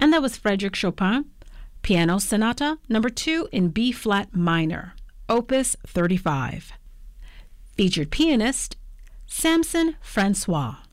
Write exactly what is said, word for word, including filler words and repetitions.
And that was Frédéric Chopin, Piano Sonata number two in B-flat minor, Opus thirty-five. Featured pianist, Samson Francois.